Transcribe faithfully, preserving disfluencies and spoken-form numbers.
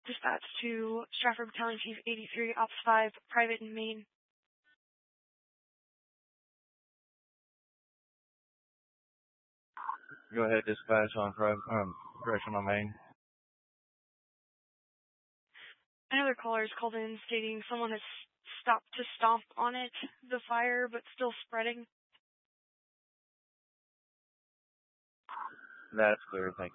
Dispatch to Stratford Battalion Chief eighty-three, Ops five, Private in Maine. Go ahead, dispatch on private, um, correction on Maine. Another caller is called in stating someone has stopped to stomp on it, the fire, but still spreading. That's clear, thank you.